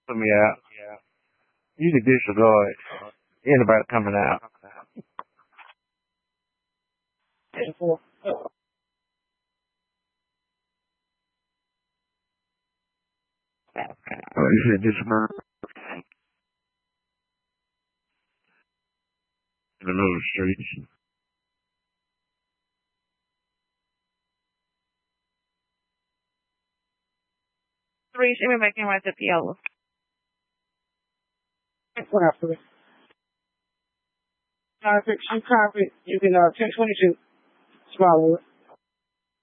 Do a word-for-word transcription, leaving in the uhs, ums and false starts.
Put me out. You can disregard anybody coming out. Oh, you said disregard in the middle of the streets. Three, siya may bike naman sa P L. What happened? Uh, fiction copy. You can uh ten twenty two. Swallow it.